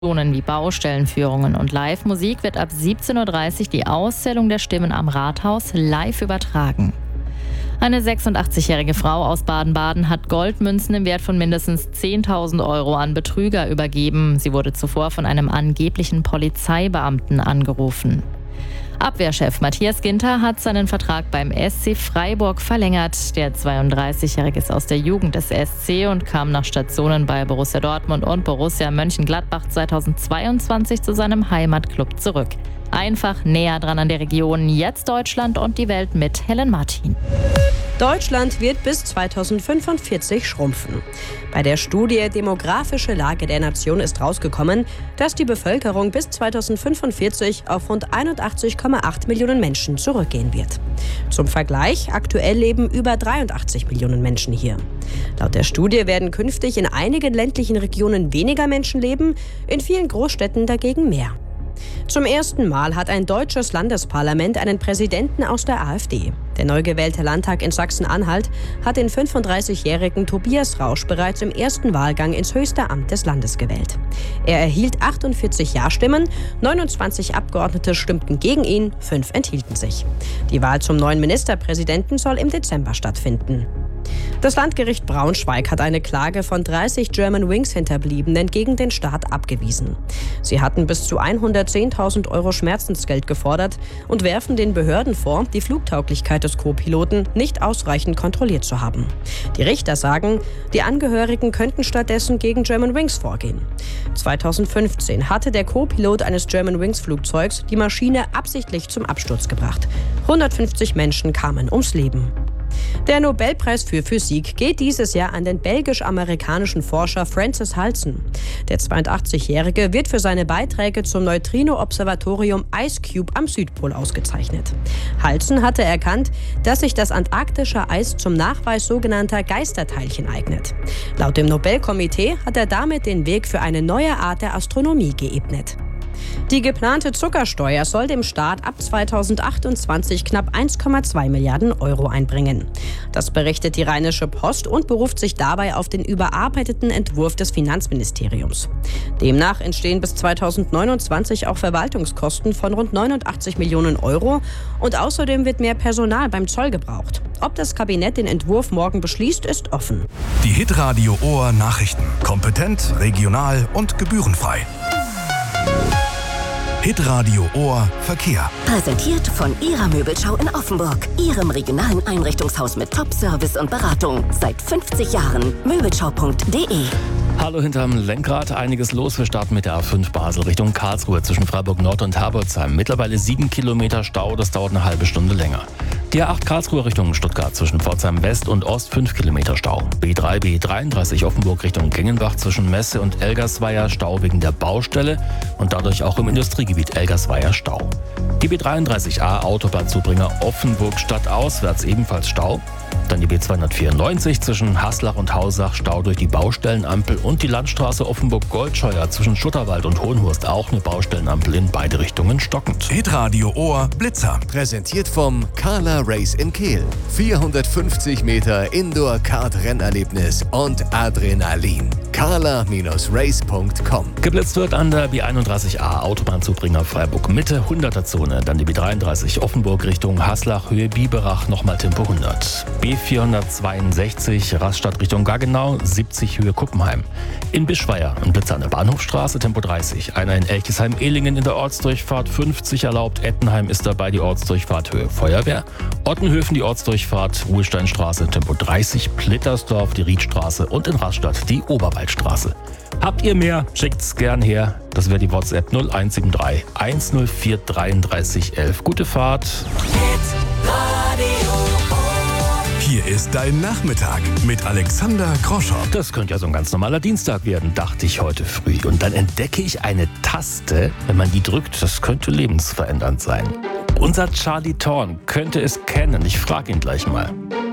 Wie Baustellenführungen und Live-Musik wird ab 17.30 Uhr die Auszählung der Stimmen am Rathaus live übertragen. Eine 86-jährige Frau aus Baden-Baden hat Goldmünzen im Wert von mindestens 10.000 Euro an Betrüger übergeben. Sie wurde zuvor von einem angeblichen Polizeibeamten angerufen. Abwehrchef Matthias Ginter hat seinen Vertrag beim SC Freiburg verlängert. Der 32-Jährige ist aus der Jugend des SC und kam nach Stationen bei Borussia Dortmund und Borussia Mönchengladbach 2022 zu seinem Heimatclub zurück. Einfach näher dran an der Region. Jetzt Deutschland und die Welt mit Helen Martin. Deutschland wird bis 2045 schrumpfen. Bei der Studie Demografische Lage der Nation ist rausgekommen, dass die Bevölkerung bis 2045 auf rund 81,8 Millionen Menschen zurückgehen wird. Zum Vergleich, aktuell leben über 83 Millionen Menschen hier. Laut der Studie werden künftig in einigen ländlichen Regionen weniger Menschen leben, in vielen Großstädten dagegen mehr. Zum ersten Mal hat ein deutsches Landesparlament einen Präsidenten aus der AfD. Der neu gewählte Landtag in Sachsen-Anhalt hat den 35-jährigen Tobias Rausch bereits im ersten Wahlgang ins höchste Amt des Landes gewählt. Er erhielt 48 Ja-Stimmen, 29 Abgeordnete stimmten gegen ihn, 5 enthielten sich. Die Wahl zum neuen Ministerpräsidenten soll im Dezember stattfinden. Das Landgericht Braunschweig hat eine Klage von 30 Germanwings-Hinterbliebenen gegen den Staat abgewiesen. Sie hatten bis zu 110.000 Euro Schmerzensgeld gefordert und werfen den Behörden vor, die Flugtauglichkeit des Co-Piloten nicht ausreichend kontrolliert zu haben. Die Richter sagen, die Angehörigen könnten stattdessen gegen Germanwings vorgehen. 2015 hatte der Co-Pilot eines Germanwings-Flugzeugs die Maschine absichtlich zum Absturz gebracht. 150 Menschen kamen ums Leben. Der Nobelpreis für Physik geht dieses Jahr an den belgisch-amerikanischen Forscher Francis Halsen. Der 82-Jährige wird für seine Beiträge zum Neutrino-Observatorium IceCube am Südpol ausgezeichnet. Halsen hatte erkannt, dass sich das antarktische Eis zum Nachweis sogenannter Geisterteilchen eignet. Laut dem Nobelkomitee hat er damit den Weg für eine neue Art der Astronomie geebnet. Die geplante Zuckersteuer soll dem Staat ab 2028 knapp 1,2 Milliarden Euro einbringen. Das berichtet die Rheinische Post und beruft sich dabei auf den überarbeiteten Entwurf des Finanzministeriums. Demnach entstehen bis 2029 auch Verwaltungskosten von rund 89 Millionen Euro und außerdem wird mehr Personal beim Zoll gebraucht. Ob das Kabinett den Entwurf morgen beschließt, ist offen. Die Hitradio Ohr Nachrichten. Kompetent, regional und gebührenfrei. Hitradio Ohr Verkehr. Präsentiert von Ihrer Möbelschau in Offenburg. Ihrem regionalen Einrichtungshaus mit Top-Service und Beratung. Seit 50 Jahren. Möbelschau.de. Hallo hinterm Lenkrad, einiges los. Wir starten mit der A5 Basel Richtung Karlsruhe zwischen Freiburg Nord und Herbolzheim. Mittlerweile 7 Kilometer Stau, das dauert eine halbe Stunde länger. Die A8 Karlsruhe Richtung Stuttgart zwischen Pforzheim West und Ost 5 Kilometer Stau. B3, B33 Offenburg Richtung Gengenbach zwischen Messe und Elgersweier Stau wegen der Baustelle und dadurch auch im Industriegebiet Elgersweier Stau. Die B33a Autobahnzubringer Offenburg stadtauswärts ebenfalls Stau. Dann die B294 zwischen Haslach und Hausach Stau durch die Baustellenampel und die Landstraße Offenburg-Goldscheuer zwischen Schutterwald und Hohenhurst auch eine Baustellenampel in beide Richtungen stockend. Hitradio Ohr Blitzer. Präsentiert vom Carla Race in Kehl. 450 Meter Indoor-Kart-Rennerlebnis und Adrenalin. carla-race.com. Geblitzt wird an der B31a Autobahnzubringer Freiburg-Mitte 100er Zone. Dann die B33 Offenburg Richtung Haslach Höhe Biberach nochmal Tempo 100. B462 Rastatt Richtung Gaggenau 70 Höhe Kuppenheim. In Bischweier ein Blitzer an der Bahnhofstraße Tempo 30. Einer in Elchesheim-Ehlingen in der Ortsdurchfahrt 50 erlaubt. Ettenheim ist dabei die Ortsdurchfahrt Höhe Feuerwehr. Ottenhöfen die Ortsdurchfahrt Ruhesteinstraße Tempo 30. Plittersdorf die Riedstraße und in Rastatt die Oberwaldstraße. Habt ihr mehr? Schickt's gern her. Das wäre die WhatsApp 0173 104 33 11. Gute Fahrt. Hier ist dein Nachmittag mit Alexander Groschow. Das könnte ja so ein ganz normaler Dienstag werden, dachte ich heute früh. Und dann entdecke ich eine Taste, wenn man die drückt, das könnte lebensverändernd sein. Unser Charlie Thorn könnte es kennen. Ich frage ihn gleich mal.